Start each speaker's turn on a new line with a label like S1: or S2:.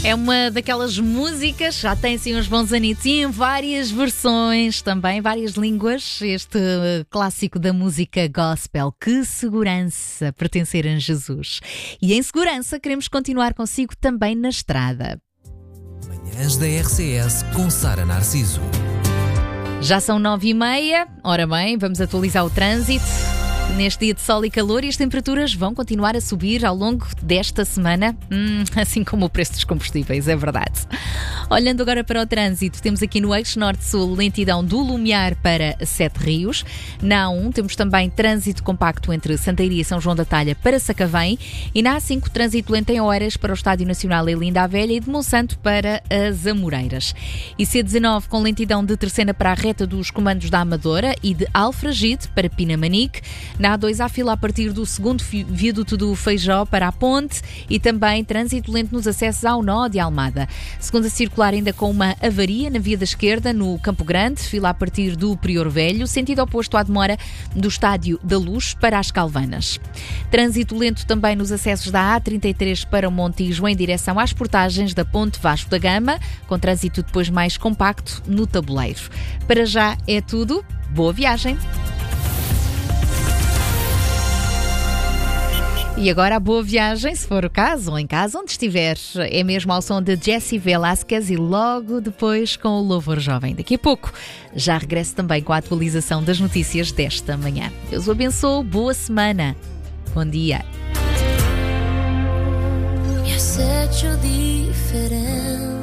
S1: É uma daquelas músicas, já tem sim uns bons anitos e em várias versões também, várias línguas. Este clássico da música gospel, que segurança pertencer a Jesus. E em segurança queremos continuar consigo também na estrada.
S2: Manhãs da RCS com Sara Narciso.
S1: Já são 9h30, ora bem, vamos atualizar o trânsito. Neste dia de sol e calor, e as temperaturas vão continuar a subir ao longo desta semana, assim como o preço dos combustíveis, é verdade. Olhando agora para o trânsito, temos aqui no eixo norte-sul lentidão do Lumiar para Sete Rios. Na A1 temos também trânsito compacto entre Santeiria e São João da Talha para Sacavém. E na A5 trânsito lento em Oeiras para o Estádio Nacional em Linda a Velha e de Monsanto para as Amoreiras. E C19 com lentidão de Terceira para a reta dos comandos da Amadora e de Alfragide para Pinamanique. Na A2 há fila a partir do segundo viaduto do Feijó para a Ponte e também trânsito lento nos acessos ao nó de Almada. Segunda circular ainda com uma avaria na via da esquerda no Campo Grande, fila a partir do Prior Velho, sentido oposto à demora do Estádio da Luz para as Calvanas. Trânsito lento também nos acessos da A33 para o Montijo em direção às portagens da Ponte Vasco da Gama, com trânsito depois mais compacto no Tabuleiro. Para já é tudo. Boa viagem! E agora a boa viagem, se for o caso, ou em casa, onde estiver. É mesmo ao som de Jessie Velasquez e logo depois com o Louvor Jovem. Daqui a pouco já regresso também com a atualização das notícias desta manhã. Deus o abençoe, boa semana. Bom dia.
S3: Me has hecho diferente.